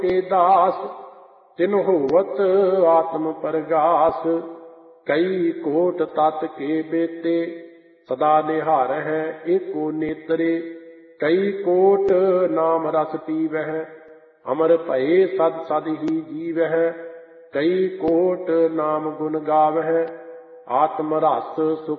के दास, तिन होवत आत्म परगास। कई कोट तत् के बेते, सदा निहार है एको नेत्रे। कई कोट नाम रस पीवह, अमर भये सद सद ही जीवह। कई कोट नाम गुण गावह, आत्म रस सुख